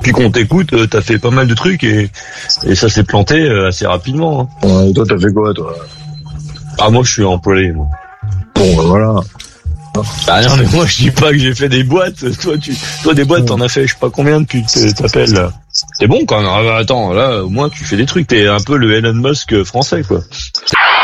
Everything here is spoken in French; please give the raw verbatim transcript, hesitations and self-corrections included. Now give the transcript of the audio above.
Depuis qu'on t'écoute, euh, t'as fait pas mal de trucs et, et ça s'est planté euh, assez rapidement. Hein. Ouais, toi, t'as fait quoi, toi? Ah, moi, je suis employé, moi. Bon, ben voilà. Ah non, mais moi, je dis pas que j'ai fait des boîtes. Toi, tu, toi, des boîtes, t'en as fait, je sais pas combien depuis que t'appelles, là. C'est bon, quand même. Attends, là, au moins, tu fais des trucs. T'es un peu le Elon Musk français, quoi.